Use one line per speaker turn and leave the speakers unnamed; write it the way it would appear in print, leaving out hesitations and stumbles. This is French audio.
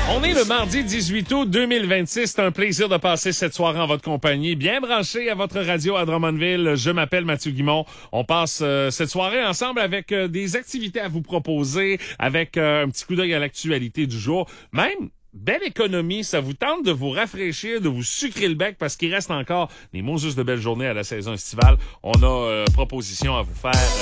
On est le mardi 18 août 2026. C'est un plaisir de passer cette soirée en votre compagnie. Bien branché à votre radio à Drummondville. Je m'appelle Mathieu Guimont. On passe cette soirée ensemble avec des activités à vous proposer, avec un petit coup d'œil à l'actualité du jour. Même belle économie, ça vous tente de vous rafraîchir, de vous sucrer le bec parce qu'il reste encore des mots juste de belles journées à la saison estivale. On a proposition à vous faire.